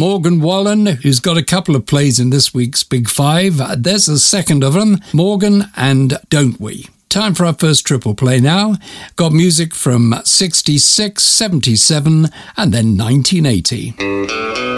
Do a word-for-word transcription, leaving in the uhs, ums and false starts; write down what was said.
Morgan Wallen, who's got a couple of plays in this week's Big Five. There's the second of them, Morgan and Don't We. Time for our first triple play now. Got music from sixty-six, seventy-seven, and then nineteen eighty.